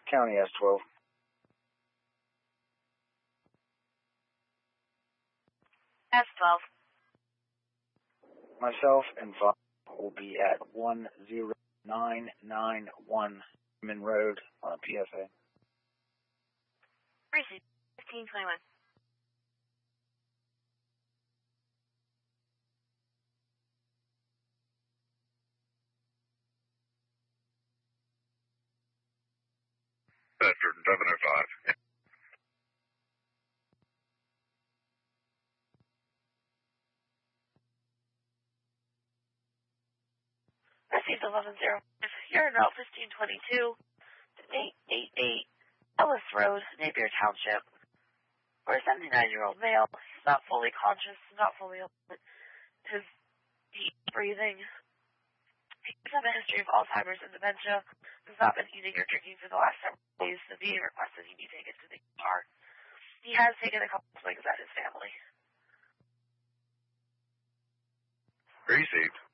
County S12. S12. Myself and Bob will be at 10991 Human Road on PSA. Received. 1521. Bedford 705. Received 11-0. You're in route 1522 to 888 Ellis Road, Napier Township. For a 79-year-old male, he's not fully conscious, not fully alert. His deep breathing. He has a history of Alzheimer's and dementia. Has not been eating or drinking for the last several days. The VA requested he be taken to the ER. He has taken a couple swings at his family. Received.